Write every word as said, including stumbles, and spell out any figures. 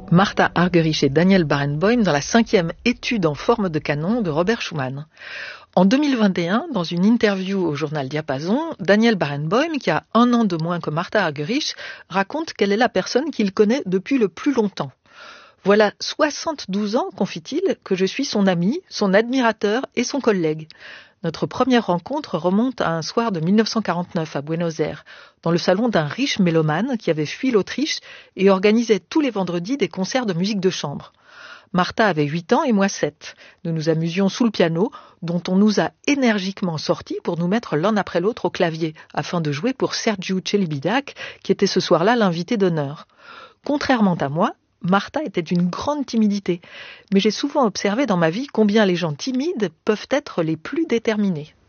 Martha Argerich et Daniel Barenboim dans la cinquième étude en forme de canon de Robert Schumann. En deux mille vingt et un, dans une interview au journal Diapason, Daniel Barenboim, qui a un an de moins que Martha Argerich, raconte qu'elle est la personne qu'il connaît depuis le plus longtemps. Voilà soixante-douze ans, confie-t-il, que je suis son ami, son admirateur et son collègue. Notre première rencontre remonte à un soir de mille neuf cent quarante-neuf à Buenos Aires, dans le salon d'un riche mélomane qui avait fui l'Autriche et organisait tous les vendredis des concerts de musique de chambre. Martha avait huit ans et moi sept. Nous nous amusions sous le piano, dont on nous a énergiquement sortis pour nous mettre l'un après l'autre au clavier, afin de jouer pour Sergiu Celibidache, qui était ce soir-là l'invité d'honneur. Contrairement à moi, Martha était d'une grande timidité, mais j'ai souvent observé dans ma vie combien les gens timides peuvent être les plus déterminés.